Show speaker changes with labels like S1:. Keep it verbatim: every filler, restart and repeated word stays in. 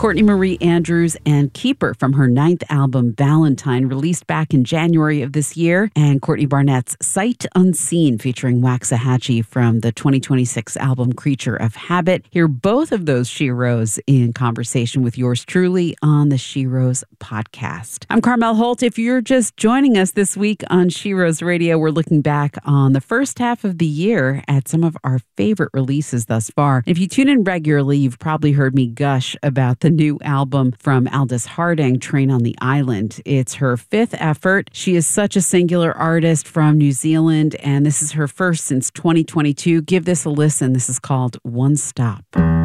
S1: Courtney Marie Andrews and Keeper from her ninth album, Valentine, released back in January of this year, and Courtney Barnett's Sight Unseen featuring Waxahachie from the twenty twenty-six album Creature of Habit. Hear both of those Sheroes in conversation with yours truly on the Sheroes podcast. I'm Carmel Holt. If you're just joining us this week on Sheroes Radio, we're looking back on the first half of the year at some of our favorite releases thus far. If you tune in regularly, you've probably heard me gush about the new album from Aldous Harding, Train on the Island. It's her fifth effort. She is such a singular artist from New Zealand, and this is her first since twenty twenty-two. Give this a listen. This is called One Stop.